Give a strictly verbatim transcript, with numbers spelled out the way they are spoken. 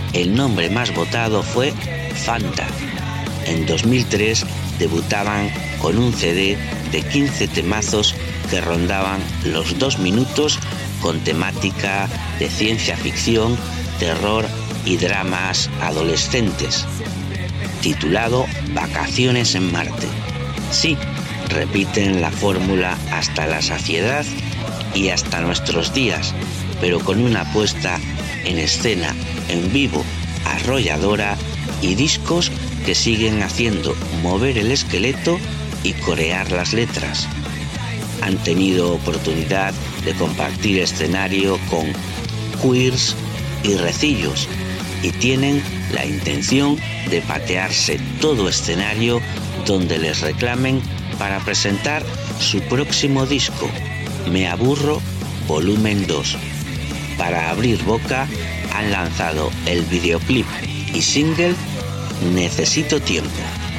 el nombre más votado fue Fanta. En dos mil tres debutaban con un C D de quince temazos que rondaban los dos minutos con temática de ciencia ficción, terror y dramas adolescentes, titulado Vacaciones en Marte. Sí, repiten la fórmula hasta la saciedad y hasta nuestros días, pero con una puesta en escena en vivo arrolladora y discos que siguen haciendo mover el esqueleto y corear las letras. Han tenido oportunidad de compartir escenario con Queers y Recillos y tienen la intención de patearse todo escenario donde les reclamen para presentar su próximo disco, Me Aburro Volumen dos. Para abrir boca han lanzado el videoclip y single Necesito Tiempo.